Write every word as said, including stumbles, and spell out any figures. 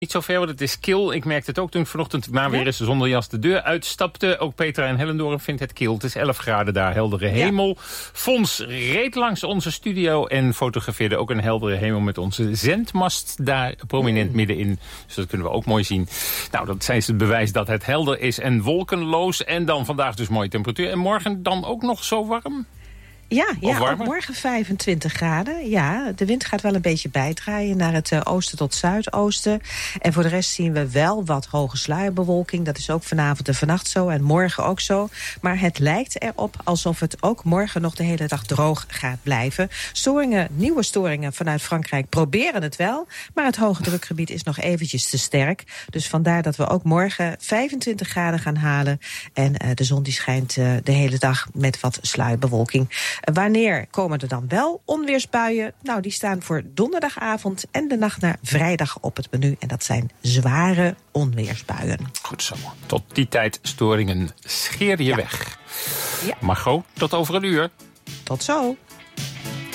Niet zo ver, want het is kil. Ik merkte het ook toen ik vanochtend maar weer Ja? eens zonder jas de deur uitstapte. Ook Petra en Hellendoorn vindt het kil. Het is elf graden daar, heldere hemel. Ja. Fons reed langs onze studio en fotografeerde ook een heldere hemel met onze zendmast daar prominent mm. middenin. Dus dat kunnen we ook mooi zien. Nou, dat zijn het bewijs dat het helder is en wolkenloos. En dan vandaag dus mooie temperatuur. En morgen dan ook nog zo warm? Ja, ja ook morgen vijfentwintig graden. Ja, de wind gaat wel een beetje bijdraaien naar het uh, oosten tot zuidoosten. En voor de rest zien we wel wat hoge sluierbewolking. Dat is ook vanavond en vannacht zo en morgen ook zo. Maar het lijkt erop alsof het ook morgen nog de hele dag droog gaat blijven. Storingen, nieuwe storingen vanuit Frankrijk proberen het wel. Maar het hoge drukgebied is nog eventjes te sterk. Dus vandaar dat we ook morgen vijfentwintig graden gaan halen. En uh, de zon die schijnt uh, de hele dag met wat sluierbewolking. Wanneer komen er dan wel onweersbuien? Nou, die staan voor donderdagavond en de nacht naar vrijdag op het menu. En dat zijn zware onweersbuien. Goed zo. Tot die tijd storingen scheer je ja. weg. Ja. Margot, tot over een uur. Tot zo.